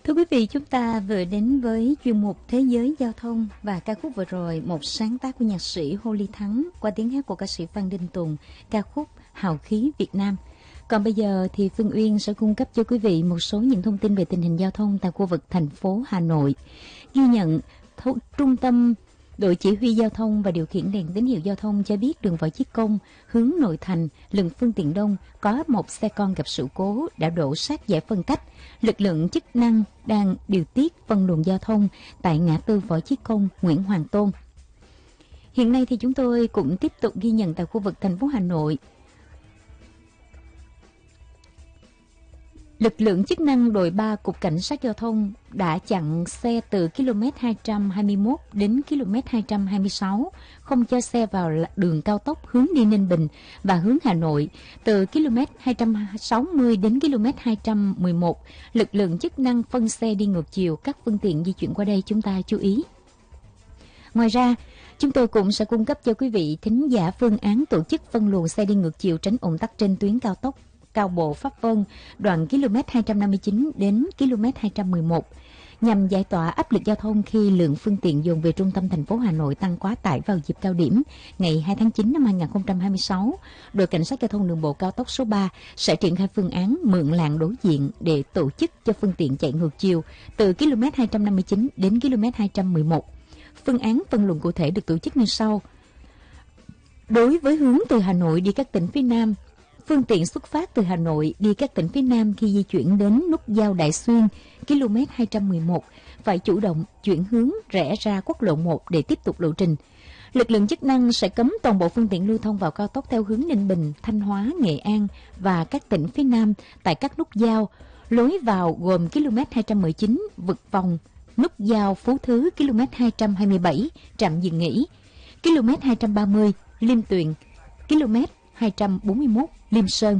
Thưa quý vị, chúng ta vừa đến với chuyên mục Thế giới giao thông và ca khúc vừa rồi, một sáng tác của nhạc sĩ Hồ Ly Thắng qua tiếng hát của ca sĩ Phan Đình Tùng, ca khúc Hào khí Việt Nam. Còn bây giờ thì Phương Uyên sẽ cung cấp cho quý vị một số những thông tin về tình hình giao thông tại khu vực thành phố Hà Nội. Ghi nhận Trung tâm Đội Chỉ huy Giao thông và Điều khiển đèn tín hiệu giao thông cho biết đường Võ Chí Công hướng nội thành lượng phương tiện đông, có một xe con gặp sự cố đã đổ sát giải phân cách. Lực lượng chức năng đang điều tiết phân luồng giao thông tại ngã tư Võ Chí Công, Nguyễn Hoàng Tôn. Hiện nay thì chúng tôi cũng tiếp tục ghi nhận tại khu vực thành phố Hà Nội. Lực lượng chức năng đội 3 Cục Cảnh sát Giao thông đã chặn xe từ km 221 đến km 226, không cho xe vào đường cao tốc hướng đi Ninh Bình và hướng Hà Nội. Từ km 260 đến km 211, lực lượng chức năng phân xe đi ngược chiều, các phương tiện di chuyển qua đây chúng ta chú ý. Ngoài ra, chúng tôi cũng sẽ cung cấp cho quý vị thính giả phương án tổ chức phân luồng xe đi ngược chiều tránh ùn tắc trên tuyến cao tốc Cao Bộ Pháp Vân, đoạn km 259 đến km 211, nhằm giải tỏa áp lực giao thông khi lượng phương tiện dồn về trung tâm thành phố Hà Nội tăng quá tải vào dịp cao điểm. Ngày 2 tháng 9 năm 2026, đội Cảnh sát Giao thông Đường bộ Cao tốc số 3 sẽ triển khai phương án mượn làn đối diện để tổ chức cho phương tiện chạy ngược chiều từ km 259 đến km 211. Phương án phân luồng cụ thể được tổ chức như sau. Đối với hướng từ Hà Nội đi các tỉnh phía Nam, phương tiện xuất phát từ Hà Nội đi các tỉnh phía Nam khi di chuyển đến nút giao Đại Xuyên, km 211, phải chủ động chuyển hướng rẽ ra quốc lộ 1 để tiếp tục lộ trình. Lực lượng chức năng sẽ cấm toàn bộ phương tiện lưu thông vào cao tốc theo hướng Ninh Bình, Thanh Hóa, Nghệ An và các tỉnh phía Nam tại các nút giao. Lối vào gồm km 219, vực vòng, nút giao Phú Thứ, km 227, trạm dừng nghỉ, km 230, Liêm Tuyền, km 241, Liêm Sơn.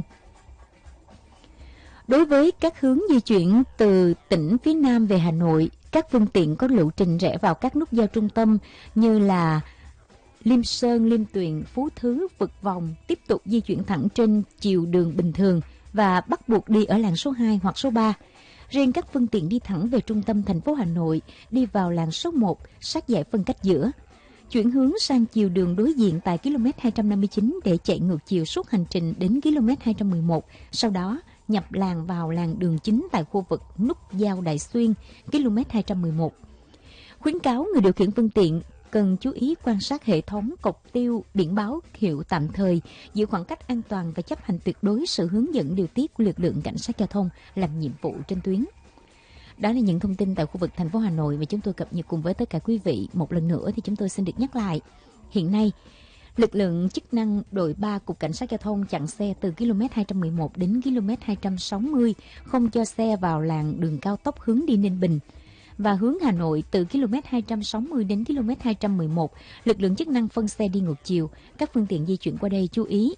Đối với các hướng di chuyển từ tỉnh phía Nam về Hà Nội, các phương tiện có lộ trình rẽ vào các nút giao trung tâm như là Liêm Sơn, Liêm Tuyền, Phú Thứ, vực vòng tiếp tục di chuyển thẳng trên chiều đường bình thường và bắt buộc đi ở làn số 2 hoặc số 3. Riêng các phương tiện đi thẳng về trung tâm thành phố Hà Nội đi vào làn số 1 sát giải phân cách giữa, chuyển hướng sang chiều đường đối diện tại km 259 để chạy ngược chiều suốt hành trình đến km 211, sau đó nhập làn vào làn đường chính tại khu vực nút giao Đại Xuyên, km 211. Khuyến cáo người điều khiển phương tiện cần chú ý quan sát hệ thống cọc tiêu, biển báo hiệu tạm thời, giữ khoảng cách an toàn và chấp hành tuyệt đối sự hướng dẫn điều tiết của lực lượng cảnh sát giao thông làm nhiệm vụ trên tuyến. Đó là những thông tin tại khu vực thành phố Hà Nội mà chúng tôi cập nhật cùng với tất cả quý vị. Một lần nữa thì chúng tôi xin được nhắc lại. Hiện nay, lực lượng chức năng đội 3 Cục Cảnh sát Giao thông chặn xe từ km 211 đến km 260, không cho xe vào làn đường cao tốc hướng đi Ninh Bình. Và hướng Hà Nội từ km 260 đến km 211, lực lượng chức năng phân xe đi ngược chiều. Các phương tiện di chuyển qua đây chú ý.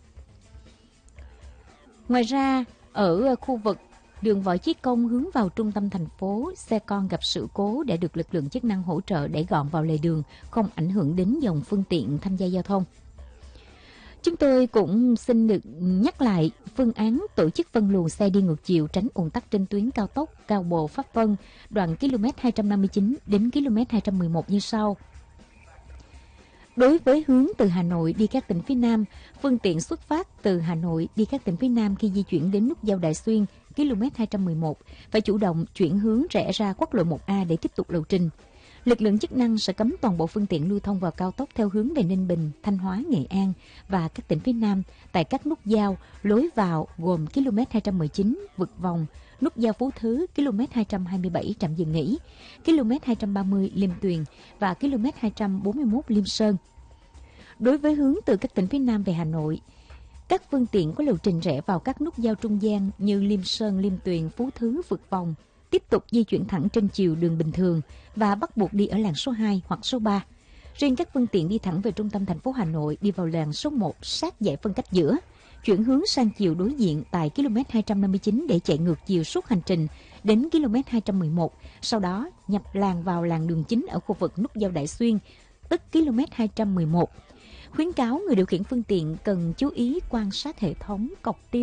Ngoài ra, ở khu vực đường Võ Chí Công hướng vào trung tâm thành phố, xe con gặp sự cố đã được lực lượng chức năng hỗ trợ đẩy gọn vào lề đường, không ảnh hưởng đến dòng phương tiện tham gia giao thông. Chúng tôi cũng xin được nhắc lại phương án tổ chức phân luồng xe đi ngược chiều tránh ùn tắc trên tuyến cao tốc Cao Bộ Pháp Vân, đoạn km 259 đến km 211 như sau. Đối với hướng từ Hà Nội đi các tỉnh phía Nam, phương tiện xuất phát từ Hà Nội đi các tỉnh phía Nam khi di chuyển đến nút giao Đại Xuyên, km 211, phải chủ động chuyển hướng rẽ ra quốc lộ 1A để tiếp tục lộ trình. Lực lượng chức năng sẽ cấm toàn bộ phương tiện lưu thông vào cao tốc theo hướng về Ninh Bình, Thanh Hóa, Nghệ An và các tỉnh phía Nam tại các nút giao, lối vào gồm km 219, vực vòng, nút giao Phú Thứ, km 227, trạm dừng nghỉ, km 230, Liêm Tuyền và km 241, Liêm Sơn. Đối với hướng từ các tỉnh phía Nam về Hà Nội, các phương tiện có lộ trình rẽ vào các nút giao trung gian như Liêm Sơn, Liêm Tuyền, Phú Thứ, vực vòng tiếp tục di chuyển thẳng trên chiều đường bình thường và bắt buộc đi ở làn số 2 hoặc số 3. Riêng các phương tiện đi thẳng về trung tâm thành phố Hà Nội đi vào làn số 1 sát giải phân cách giữa, chuyển hướng sang chiều đối diện tại km 259 để chạy ngược chiều suốt hành trình đến km 211, sau đó nhập làn vào làn đường chính ở khu vực nút giao Đại Xuyên, tức km 211. Khuyến cáo người điều khiển phương tiện cần chú ý quan sát hệ thống cọc tiêu,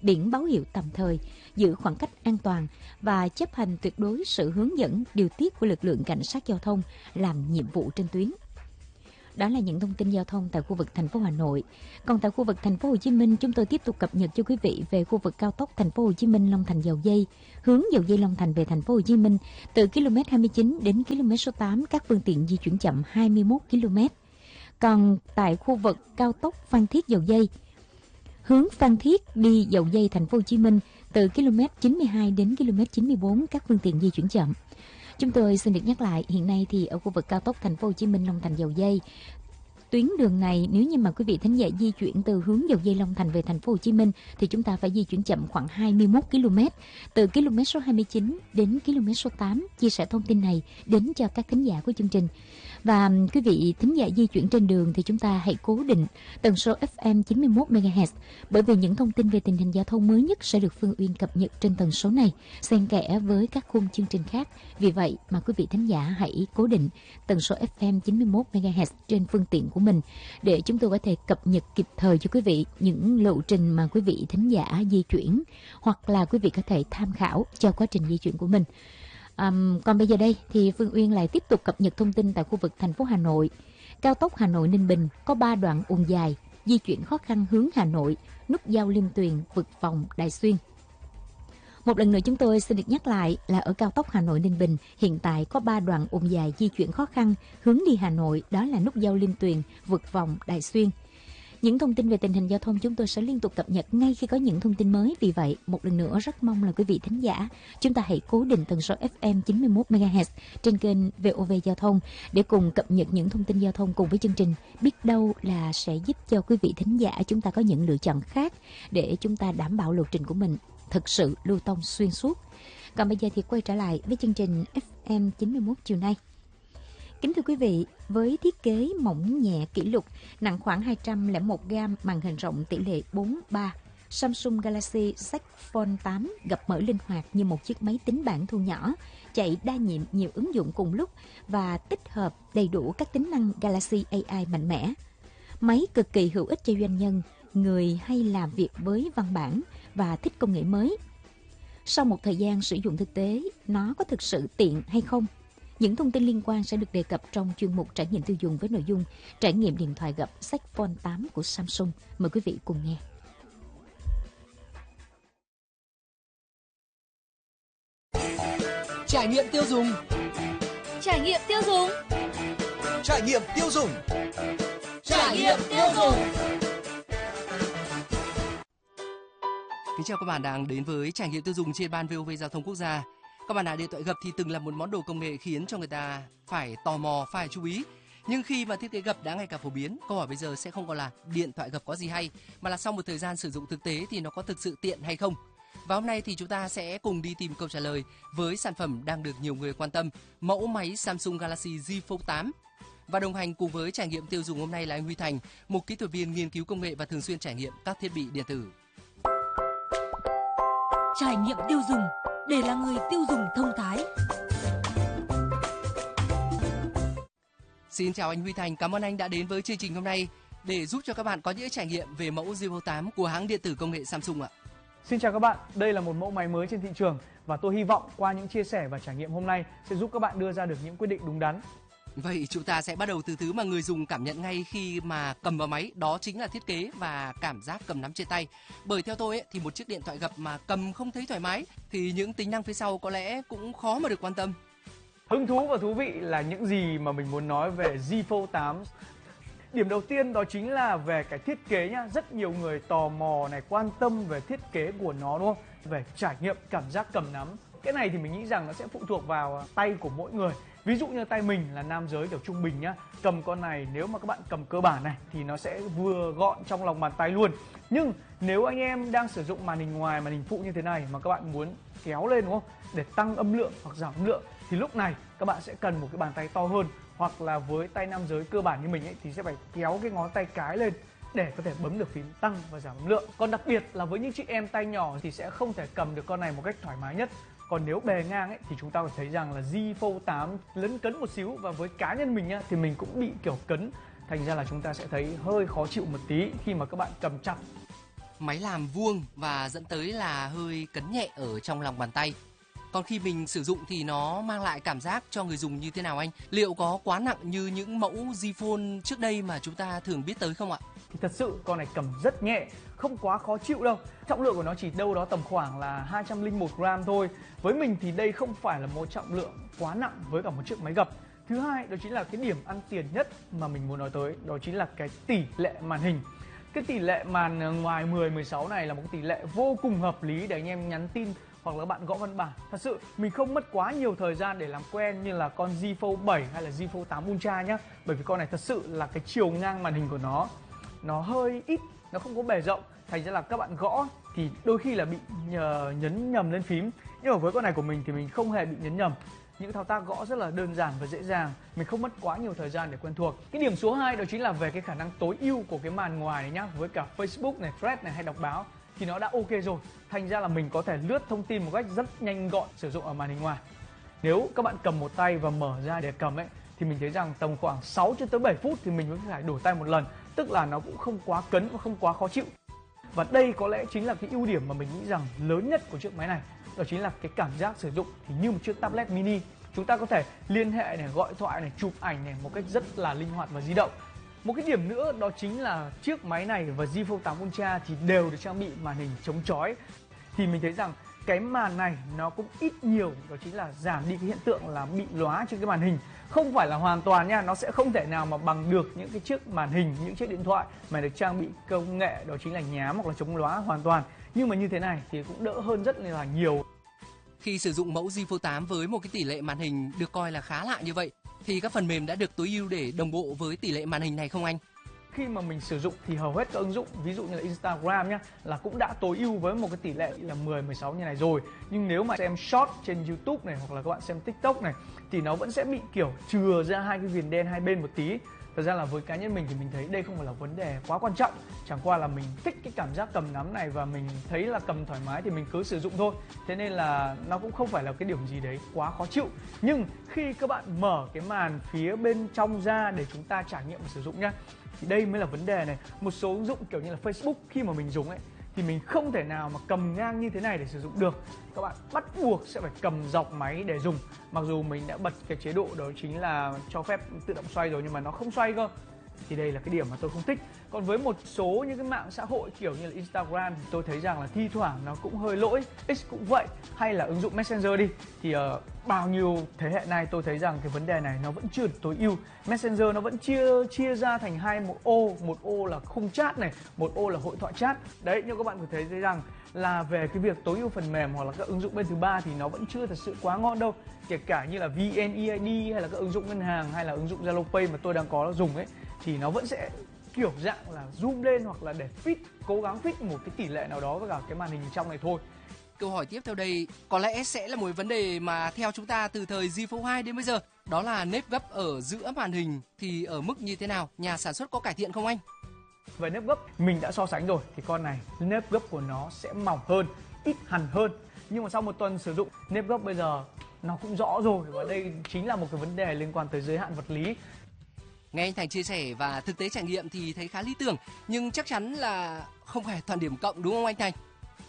biển báo hiệu tạm thời, giữ khoảng cách an toàn và chấp hành tuyệt đối sự hướng dẫn điều tiết của lực lượng cảnh sát giao thông làm nhiệm vụ trên tuyến. Đó là những thông tin giao thông tại khu vực thành phố Hà Nội. Còn tại khu vực thành phố Hồ Chí Minh, chúng tôi tiếp tục cập nhật cho quý vị về khu vực cao tốc thành phố Hồ Chí Minh Long Thành Dầu Giây, hướng Dầu Giây Long Thành về thành phố Hồ Chí Minh từ km 29 đến km số 8, các phương tiện di chuyển chậm 21 km. Còn tại khu vực cao tốc Phan Thiết Dầu Giây, hướng Phan Thiết đi Dầu Giây thành phố Hồ Chí Minh từ km 92 đến km 94, các phương tiện di chuyển chậm. Chúng tôi xin được nhắc lại, hiện nay thì ở khu vực cao tốc thành phố Hồ Chí Minh Long Thành Dầu Giây, tuyến đường này nếu như mà quý vị thính giả di chuyển từ hướng Dầu Giây Long Thành về thành phố Hồ Chí Minh thì chúng ta phải di chuyển chậm khoảng 21 km từ km số 29 đến km số 8. Chia sẻ thông tin này đến cho các thính giả của chương trình. Và quý vị thính giả di chuyển trên đường thì chúng ta hãy cố định tần số FM 91 MHz, bởi vì những thông tin về tình hình giao thông mới nhất sẽ được Phương Uyên cập nhật trên tần số này, xen kẽ với các khung chương trình khác. Vì vậy mà quý vị thính giả hãy cố định tần số FM 91 MHz trên phương tiện của mình để chúng tôi có thể cập nhật kịp thời cho quý vị những lộ trình mà quý vị thính giả di chuyển, hoặc là quý vị có thể tham khảo cho quá trình di chuyển của mình. Còn bây giờ đây thì Phương Uyên lại tiếp tục cập nhật thông tin tại khu vực thành phố Hà Nội. Cao tốc Hà Nội Ninh Bình có 3 đoạn ùn dài, di chuyển khó khăn hướng Hà Nội, nút giao Liêm Tuyền, vực vòng Đại Xuyên. Một lần nữa chúng tôi xin được nhắc lại là ở cao tốc Hà Nội Ninh Bình hiện tại có 3 đoạn ùn dài di chuyển khó khăn hướng đi Hà Nội, đó là nút giao Liêm Tuyền, vực vòng Đại Xuyên. Những thông tin về tình hình giao thông chúng tôi sẽ liên tục cập nhật ngay khi có những thông tin mới. Vì vậy, một lần nữa rất mong là quý vị thính giả chúng ta hãy cố định tần số FM 91 MHz trên kênh VOV Giao thông để cùng cập nhật những thông tin giao thông cùng với chương trình. Biết đâu là sẽ giúp cho quý vị thính giả chúng ta có những lựa chọn khác để chúng ta đảm bảo lộ trình của mình thực sự lưu thông xuyên suốt. Còn bây giờ thì quay trở lại với chương trình FM 91 chiều nay. Kính thưa quý vị, với thiết kế mỏng nhẹ kỷ lục, nặng khoảng 201 gram, màn hình rộng tỷ lệ 4:3, Samsung Galaxy Z Fold 8 gập mở linh hoạt như một chiếc máy tính bảng thu nhỏ, chạy đa nhiệm nhiều ứng dụng cùng lúc và tích hợp đầy đủ các tính năng Galaxy AI mạnh mẽ. Máy cực kỳ hữu ích cho doanh nhân, người hay làm việc với văn bản và thích công nghệ mới. Sau một thời gian sử dụng thực tế, nó có thực sự tiện hay không? Những thông tin liên quan sẽ được đề cập trong chuyên mục trải nghiệm tiêu dùng với nội dung trải nghiệm điện thoại gập Z Fold 8 của Samsung. Mời quý vị cùng nghe. Trải nghiệm tiêu dùng. Trải nghiệm tiêu dùng. Trải nghiệm tiêu dùng. Trải nghiệm tiêu dùng. Kính chào các bạn đang đến với trải nghiệm tiêu dùng trên ban VOV Giao thông Quốc gia. Các bạn ạ, điện thoại gập thì từng là một món đồ công nghệ khiến cho người ta phải tò mò, phải chú ý. Nhưng khi mà thiết kế gập đã ngày càng phổ biến, câu hỏi bây giờ sẽ không còn là điện thoại gập có gì hay, mà là sau một thời gian sử dụng thực tế thì nó có thực sự tiện hay không. Và hôm nay thì chúng ta sẽ cùng đi tìm câu trả lời với sản phẩm đang được nhiều người quan tâm, mẫu máy Samsung Galaxy Z Fold 8. Và đồng hành cùng với trải nghiệm tiêu dùng hôm nay là anh Huy Thành, một kỹ thuật viên nghiên cứu công nghệ và thường xuyên trải nghiệm các thiết bị điện tử. Trải nghiệm tiêu dùng để là người tiêu dùng thông thái. Xin chào anh Huy Thành, cảm ơn anh đã đến với chương trình hôm nay để giúp cho các bạn có những trải nghiệm về mẫu Z Fold 8 của hãng điện tử công nghệ Samsung ạ. Xin chào các bạn, đây là một mẫu máy mới trên thị trường và tôi hy vọng qua những chia sẻ và trải nghiệm hôm nay sẽ giúp các bạn đưa ra được những quyết định đúng đắn. Vậy chúng ta sẽ bắt đầu từ thứ mà người dùng cảm nhận ngay khi mà cầm vào máy, đó chính là thiết kế và cảm giác cầm nắm trên tay. Bởi theo tôi thì một chiếc điện thoại gập mà cầm không thấy thoải mái thì những tính năng phía sau có lẽ cũng khó mà được quan tâm. Hứng thú và thú vị là những gì mà mình muốn nói về Z Fold 8. Điểm đầu tiên đó chính là về cái thiết kế nhá, rất nhiều người tò mò này, quan tâm về thiết kế của nó đúng không? Về trải nghiệm cảm giác cầm nắm. Cái này thì mình nghĩ rằng nó sẽ phụ thuộc vào tay của mỗi người. Ví dụ như tay mình là nam giới kiểu trung bình nhá, cầm con này nếu mà các bạn cầm cơ bản này thì nó sẽ vừa gọn trong lòng bàn tay luôn. Nhưng nếu anh em đang sử dụng màn hình ngoài, màn hình phụ như thế này mà các bạn muốn kéo lên đúng không? Để tăng âm lượng hoặc giảm âm lượng thì lúc này các bạn sẽ cần một cái bàn tay to hơn, hoặc là với tay nam giới cơ bản như mình ấy thì sẽ phải kéo cái ngón tay cái lên để có thể bấm được phím tăng và giảm âm lượng. Còn đặc biệt là với những chị em tay nhỏ thì sẽ không thể cầm được con này một cách thoải mái nhất. Còn nếu bề ngang ấy thì chúng ta có thấy rằng là Z Fold 8 lấn cấn một xíu, và với cá nhân mình nhá thì mình cũng bị kiểu cấn, thành ra là chúng ta sẽ thấy hơi khó chịu một tí khi mà các bạn cầm chặt. máy làm vuông và dẫn tới là hơi cấn nhẹ ở trong lòng bàn tay. Còn khi mình sử dụng thì nó mang lại cảm giác cho người dùng như thế nào anh? Liệu có quá nặng như những mẫu Z-Fold trước đây mà chúng ta thường biết tới không ạ? Thì thật sự con này cầm rất nhẹ, không quá khó chịu đâu. Trọng lượng của nó chỉ đâu đó tầm khoảng là 201 gram thôi. Với mình thì đây không phải là một trọng lượng quá nặng với cả một chiếc máy gập. Thứ hai, đó chính là cái điểm ăn tiền nhất mà mình muốn nói tới, đó chính là cái tỷ lệ màn hình. Cái tỷ lệ màn ngoài 10, 16 này là một tỷ lệ vô cùng hợp lý để anh em nhắn tin hoặc là bạn gõ văn bản. Thật sự mình không mất quá nhiều thời gian để làm quen như là con Z Fold 7 hay là Z Fold 8 Ultra nhá. Bởi vì con này thật sự là cái chiều ngang màn hình của nó hơi ít, nó không có bề rộng. Thành ra là các bạn gõ thì đôi khi là bị nhấn nhầm lên phím. Nhưng mà với con này của mình thì mình không hề bị nhấn nhầm. Những thao tác gõ rất là đơn giản và dễ dàng, mình không mất quá nhiều thời gian để quen thuộc. Cái điểm số 2 đó chính là về cái khả năng tối ưu của cái màn ngoài này nhá. Với cả Facebook này, Thread này hay đọc báo thì nó đã ok rồi. Thành ra là mình có thể lướt thông tin một cách rất nhanh gọn sử dụng ở màn hình ngoài. Nếu các bạn cầm một tay và mở ra để cầm ấy thì mình thấy rằng tầm khoảng 6 cho tới 7 phút thì mình mới phải đổi tay một lần. Tức là nó cũng không quá cấn và không quá khó chịu. Và đây có lẽ chính là cái ưu điểm mà mình nghĩ rằng lớn nhất của chiếc máy này. Đó chính là cái cảm giác sử dụng thì như một chiếc tablet mini. Chúng ta có thể liên hệ này, gọi thoại này, chụp ảnh này một cách rất là linh hoạt và di động. Một cái điểm nữa đó chính là chiếc máy này và Z Fold 8 Ultra thì đều được trang bị màn hình chống chói. Thì mình thấy rằng cái màn này nó cũng ít nhiều đó chính là giảm đi cái hiện tượng là bị lóa trên cái màn hình. Không phải là hoàn toàn nha, nó sẽ không thể nào mà bằng được những cái chiếc màn hình, những chiếc điện thoại mà được trang bị công nghệ đó chính là nhám hoặc là chống lóa hoàn toàn. Nhưng mà như thế này thì cũng đỡ hơn rất là nhiều. Khi sử dụng mẫu Z Fold 8 với một cái tỷ lệ màn hình được coi là khá lạ như vậy thì các phần mềm đã được tối ưu để đồng bộ với tỷ lệ màn hình này không anh? Khi mà mình sử dụng thì hầu hết các ứng dụng, ví dụ như là Instagram nhá, là cũng đã tối ưu với một cái tỷ lệ là 10, 16 như này rồi. Nhưng nếu mà xem short trên YouTube này hoặc là các bạn xem TikTok này thì nó vẫn sẽ bị kiểu chừa ra hai cái viền đen hai bên một tí. Thật ra là với cá nhân mình thì mình thấy đây không phải là vấn đề quá quan trọng. Chẳng qua là mình thích cái cảm giác cầm nắm này và mình thấy là cầm thoải mái thì mình cứ sử dụng thôi. Thế nên là nó cũng không phải là cái điểm gì đấy quá khó chịu. Nhưng khi các bạn mở cái màn phía bên trong ra để chúng ta trải nghiệm và sử dụng nhá, thì đây mới là vấn đề này. Một số ứng dụng kiểu như là Facebook khi mà mình dùng ấy thì mình không thể nào mà cầm ngang như thế này để sử dụng được. Các bạn bắt buộc sẽ phải cầm dọc máy để dùng. Mặc dù mình đã bật cái chế độ đó chính là cho phép tự động xoay rồi nhưng mà nó không xoay cơ. Thì đây là cái điểm mà tôi không thích. Còn với một số những cái mạng xã hội kiểu như là Instagram thì tôi thấy rằng là thi thoảng nó cũng hơi lỗi. X cũng vậy. Hay là ứng dụng Messenger đi. Thì bao nhiêu thế hệ nay tôi thấy rằng cái vấn đề này nó vẫn chưa được tối ưu. Messenger nó vẫn chia ra thành một ô là khung chat này, một ô là hội thoại chat. Đấy, nhưng các bạn có thấy rằng là về cái việc tối ưu phần mềm hoặc là các ứng dụng bên thứ ba thì nó vẫn chưa thật sự quá ngon đâu. Kể cả như là VNeID hay là các ứng dụng ngân hàng hay là ứng dụng Zalo Pay mà tôi đang có dùng ấy thì nó vẫn sẽ kiểu dạng là zoom lên hoặc là để fit, cố gắng fit một cái tỷ lệ nào đó với cả cái màn hình trong này thôi. Câu hỏi tiếp theo đây có lẽ sẽ là một vấn đề mà theo chúng ta từ thời Z Fold 2 đến bây giờ, đó là nếp gấp ở giữa màn hình thì ở mức như thế nào? Nhà sản xuất có cải thiện không anh? Về nếp gấp mình đã so sánh rồi thì con này nếp gấp của nó sẽ mỏng hơn, ít hằn hơn. Nhưng mà sau một tuần sử dụng nếp gấp bây giờ nó cũng rõ rồi và đây chính là một cái vấn đề liên quan tới giới hạn vật lý. Nghe anh Thành chia sẻ và thực tế trải nghiệm thì thấy khá lý tưởng, nhưng chắc chắn là không phải toàn điểm cộng đúng không anh Thành?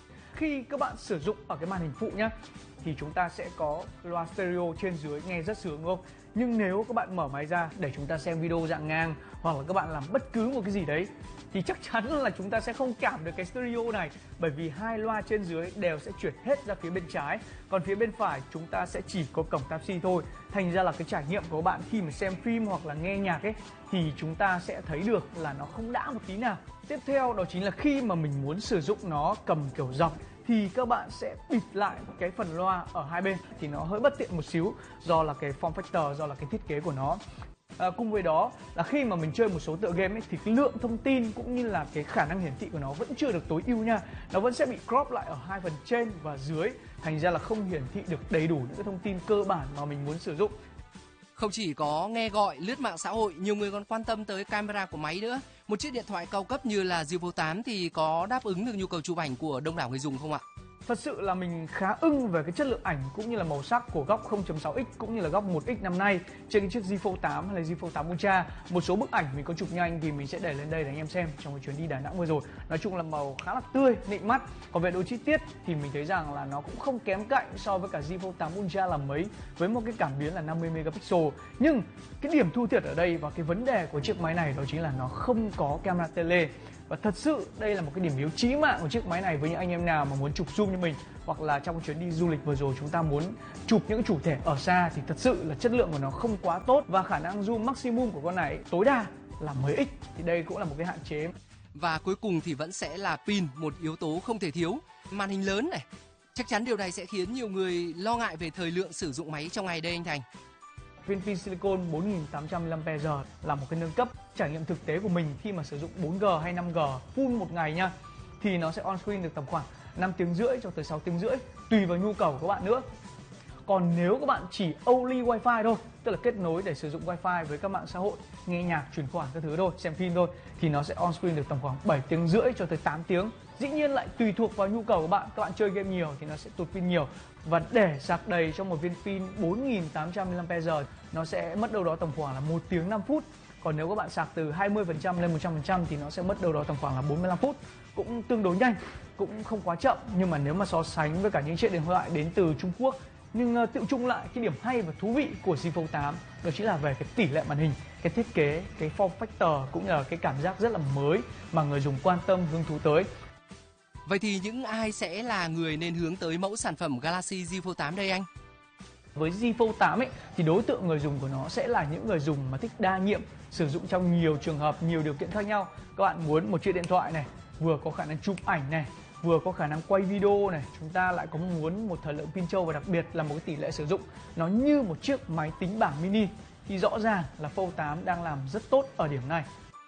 Khi các bạn sử dụng ở cái màn hình phụ nhá thì chúng ta sẽ có loa stereo trên dưới nghe rất sướng đúng không? Nhưng nếu các bạn mở máy ra để chúng ta xem video dạng ngang hoặc là các bạn làm bất cứ một cái gì đấy thì chắc chắn là chúng ta sẽ không cảm được cái stereo này, bởi vì hai loa trên dưới đều sẽ chuyển hết ra phía bên trái, còn phía bên phải chúng ta sẽ chỉ có cổng Type-C thôi. Thành ra là cái trải nghiệm của các bạn khi mà xem phim hoặc là nghe nhạc ấy thì chúng ta sẽ thấy được là nó không đã một tí nào. Tiếp theo đó chính là khi mà mình muốn sử dụng nó cầm kiểu dọc thì các bạn sẽ bịt lại cái phần loa ở hai bên thì nó hơi bất tiện một xíu do là cái form factor, do là cái thiết kế của nó. Cùng với đó là khi mà mình chơi một số tựa game ấy, thì cái lượng thông tin cũng như là cái khả năng hiển thị của nó vẫn chưa được tối ưu nha. Nó vẫn sẽ bị crop lại ở hai phần trên và dưới, thành ra là không hiển thị được đầy đủ những cái thông tin cơ bản mà mình muốn sử dụng. Không chỉ có nghe gọi, lướt mạng xã hội, nhiều người còn quan tâm tới camera của máy nữa. Một chiếc điện thoại cao cấp như là Z Fold 8 thì có đáp ứng được nhu cầu chụp ảnh của đông đảo người dùng không ạ? Thật sự là mình khá ưng về cái chất lượng ảnh cũng như là màu sắc của góc 0.6x cũng như là góc 1x năm nay trên cái chiếc Z Fold 8 hay là Z Fold 8 Ultra. Một số bức ảnh mình có chụp nhanh thì mình sẽ để lên đây để anh em xem trong cái chuyến đi Đà Nẵng vừa rồi. Nói chung là màu khá là tươi, nịnh mắt. Còn về độ chi tiết thì mình thấy rằng là nó cũng không kém cạnh so với cả Z Fold 8 Ultra là mấy, với một cái cảm biến là 50 megapixel. Nhưng cái điểm thua thiệt ở đây và cái vấn đề của chiếc máy này đó chính là nó không có camera tele. Và thật sự đây là một cái điểm yếu chí mạng của chiếc máy này với những anh em nào mà muốn chụp zoom như mình, hoặc là trong chuyến đi du lịch vừa rồi chúng ta muốn chụp những chủ thể ở xa thì thật sự là chất lượng của nó không quá tốt, và khả năng zoom maximum của con này tối đa là 10x, thì đây cũng là một cái hạn chế. Và cuối cùng thì vẫn sẽ là pin, một yếu tố không thể thiếu. Màn hình lớn này, chắc chắn điều này sẽ khiến nhiều người lo ngại về thời lượng sử dụng máy trong ngày đây anh Thành. Viên pin silicon 4800 mAh là một cái nâng cấp. Trải nghiệm thực tế của mình khi mà sử dụng 4G hay 5G full một ngày nha, thì nó sẽ on screen được tầm khoảng 5 tiếng rưỡi cho tới 6 tiếng rưỡi, tùy vào nhu cầu của các bạn nữa. Còn nếu các bạn chỉ only wifi thôi, tức là kết nối để sử dụng wifi với các mạng xã hội, nghe nhạc, chuyển khoản các thứ thôi, xem phim thôi, thì nó sẽ on screen được tầm khoảng 7 tiếng rưỡi cho tới 8 tiếng. Dĩ nhiên lại tùy thuộc vào nhu cầu của bạn, các bạn chơi game nhiều thì nó sẽ tụt pin nhiều. Và để sạc đầy trong một viên pin 4800 mAh nó sẽ mất đâu đó tầm khoảng là 1 tiếng 5 phút. Còn nếu các bạn sạc từ 20% lên 100% thì nó sẽ mất đâu đó tầm khoảng là 45 phút. Cũng tương đối nhanh, cũng không quá chậm. Nhưng mà nếu mà so sánh với cả những chiếc điện thoại đến từ Trung Quốc, nhưng tự chung lại cái điểm hay và thú vị của Z Fold 8 đó chính là về cái tỷ lệ màn hình, cái thiết kế, cái form factor cũng như là cái cảm giác rất là mới mà người dùng quan tâm, hứng thú tới. Vậy thì những ai sẽ là người nên hướng tới mẫu sản phẩm Galaxy Z Fold 8 đây anh? Với Z Fold 8 ấy, thì đối tượng người dùng của nó sẽ là những người dùng mà thích đa nhiệm, sử dụng trong nhiều trường hợp, nhiều điều kiện khác nhau. Các bạn muốn một chiếc điện thoại này vừa có khả năng chụp ảnh này, vừa có khả năng quay video này, chúng ta lại có muốn một thời lượng pin trâu và đặc biệt là một cái tỷ lệ sử dụng nó như một chiếc máy tính bảng mini, thì rõ ràng là Fold 8 đang làm rất tốt ở điểm này.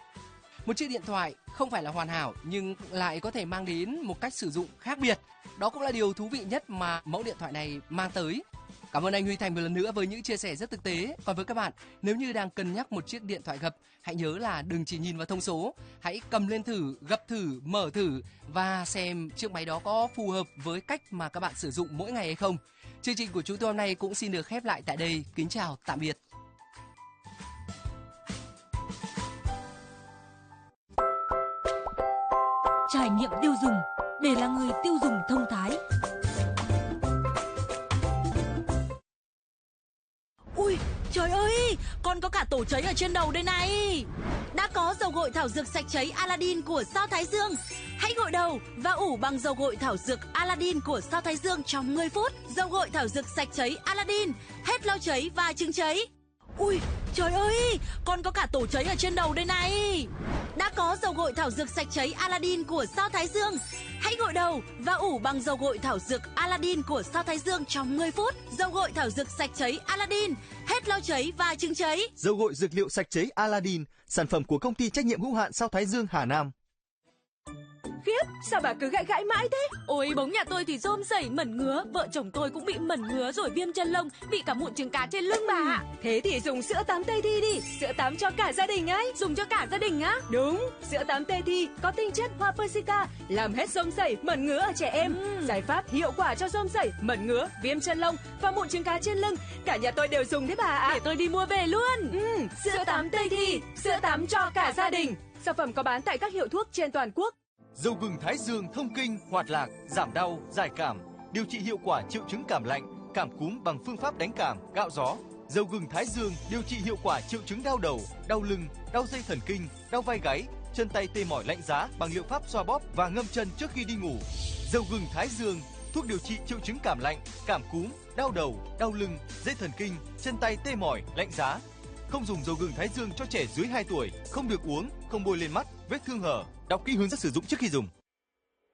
Một chiếc điện thoại không phải là hoàn hảo nhưng lại có thể mang đến một cách sử dụng khác biệt. Đó cũng là điều thú vị nhất mà mẫu điện thoại này mang tới. Cảm ơn anh Huy Thành một lần nữa với những chia sẻ rất thực tế. Còn với các bạn, nếu như đang cân nhắc một chiếc điện thoại gập, hãy nhớ là đừng chỉ nhìn vào thông số. Hãy cầm lên thử, gập thử, mở thử và xem chiếc máy đó có phù hợp với cách mà các bạn sử dụng mỗi ngày hay không. Chương trình của chúng tôi hôm nay cũng xin được khép lại tại đây. Kính chào, tạm biệt. Trải nghiệm tiêu dùng để là người tiêu dùng thông thái. Ui, trời ơi, còn có cả tổ cháy ở trên đầu đây này. Đã có dầu gội thảo dược sạch cháy Aladdin của Sao Thái Dương. Hãy gội đầu và ủ bằng dầu gội thảo dược Aladdin của Sao Thái Dương trong 10 phút. Dầu gội thảo dược sạch cháy Aladdin, hết lau cháy và chứng cháy. Ui, trời ơi, còn có cả tổ cháy ở trên đầu đây này. Đã có dầu gội thảo dược sạch cháy Aladdin của Sao Thái Dương. Hãy gội đầu và ủ bằng dầu gội thảo dược Aladdin của Sao Thái Dương trong 10 phút. Dầu gội thảo dược sạch cháy Aladdin, hết lau cháy và chứng cháy. Dầu gội dược liệu sạch cháy Aladdin, sản phẩm của công ty trách nhiệm hữu hạn Sao Thái Dương Hà Nam. Khiếp, sao bà cứ gãi gãi mãi thế? Ôi, bóng nhà tôi thì rôm rẩy mẩn ngứa, vợ chồng tôi cũng bị mẩn ngứa rồi viêm chân lông, bị cả mụn trứng cá trên lưng bà ạ. Thế thì dùng sữa tắm Tây Thi đi, sữa tắm cho cả gia đình ấy. Dùng cho cả gia đình á? Đúng, sữa tắm Tây Thi có tinh chất hoa persica, làm hết rôm rẩy, mẩn ngứa ở trẻ em. Giải pháp hiệu quả cho rôm rẩy, mẩn ngứa, viêm chân lông và mụn trứng cá trên lưng. Cả nhà tôi đều dùng đấy bà ạ. Để tôi đi mua về luôn. Sữa tắm Tây Thi, sữa tắm cho cả gia đình. Sản phẩm có bán tại các hiệu thuốc trên toàn quốc. Dầu gừng Thái Dương thông kinh, hoạt lạc, giảm đau, giải cảm, điều trị hiệu quả triệu chứng cảm lạnh, cảm cúm bằng phương pháp đánh cảm, gạo gió. Dầu gừng Thái Dương điều trị hiệu quả triệu chứng đau đầu, đau lưng, đau dây thần kinh, đau vai gáy, chân tay tê mỏi lạnh giá bằng liệu pháp xoa bóp và ngâm chân trước khi đi ngủ. Dầu gừng Thái Dương, thuốc điều trị triệu chứng cảm lạnh, cảm cúm, đau đầu, đau lưng, dây thần kinh, chân tay tê mỏi, lạnh giá. Không dùng dầu gừng Thái Dương cho trẻ dưới 2 tuổi, không được uống, không bôi lên mắt, vết thương hở. Đọc kỹ hướng dẫn sử dụng trước khi dùng.